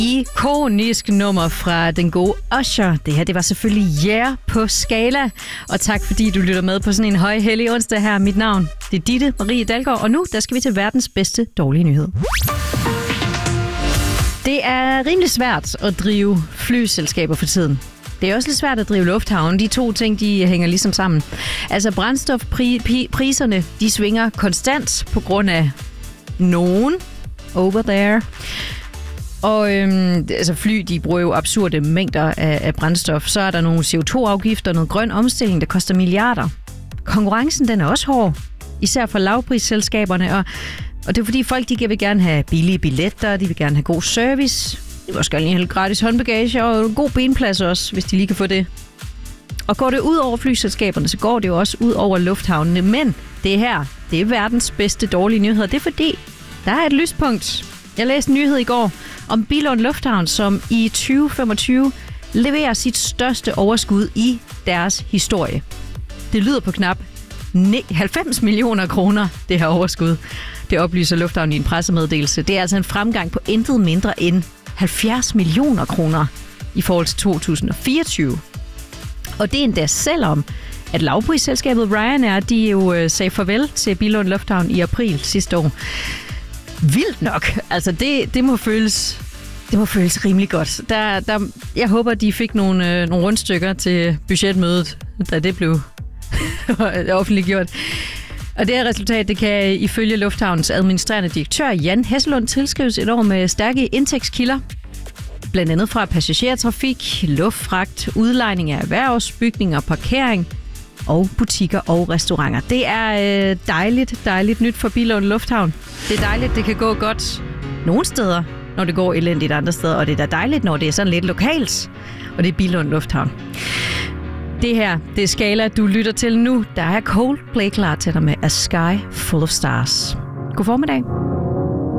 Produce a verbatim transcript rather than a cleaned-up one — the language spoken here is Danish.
Ikonisk nummer fra den gode Usher. Det her, det var selvfølgelig Yeah på Skala. Og tak fordi du lytter med på sådan en højhellig onsdag her. Mit navn, det er Ditte Marie Dalgaard. Og nu, der skal vi til verdens bedste dårlige nyhed. Det er rimelig svært at drive flyselskaber for tiden. Det er også lidt svært at drive lufthavn. De to ting, de hænger ligesom sammen. Altså brændstofpriserne, de svinger konstant på grund af nogen over there. Og øhm, altså fly, de bruger jo absurde mængder af, af brændstof. Så er der nogle C O to afgifter, noget grøn omstilling, der koster milliarder. Konkurrencen, den er også hård. Især for lavprisselskaberne. Og, og det er fordi folk, de vil gerne have billige billetter, de vil gerne have god service. De vil også gerne lige have gratis håndbagage og god benplads også, hvis de lige kan få det. Og går det ud over flyselskaberne, så går det jo også ud over lufthavnene. Men det her, det er verdens bedste dårlige nyheder. Det er fordi, der er et lyspunkt. Jeg læste en nyhed i går om Billund Lufthavn, som i tyve femogtyve leverer sit største overskud i deres historie. Det lyder på knap halvfems millioner kroner, det her overskud. Det oplyser Lufthavnen i en pressemeddelelse. Det er altså en fremgang på intet mindre end halvfjerds millioner kroner i forhold til to tusind fireogtyve. Og det er endda selvom, at lavprisselskabet Ryanair, de jo sagde farvel til Billund Lufthavn i april sidste år. Vildt nok. Altså, det, det må føles... Det må føles rimelig godt. Der, der, jeg håber, de fik nogle, øh, nogle rundstykker til budgetmødet, da det blev offentliggjort. Og det her resultat, det kan ifølge Lufthavns administrerende direktør Jan Hesselund tilskrives et år med stærke indtægtskilder. Blandt andet fra passagertrafik, luftfragt, udlejning af erhvervsbygninger, parkering og butikker og restauranter. Det er øh, dejligt, dejligt nyt for Billund Lufthavn. Det er dejligt, det kan gå godt nogle steder, når det går elendigt andre steder. Og det er da dejligt, når det er sådan lidt lokalt. Og det er Billund Lufthavn. Det her, det er Skala, du lytter til nu. Der er Coldplay klar til dig med A Sky Full of Stars. God formiddag.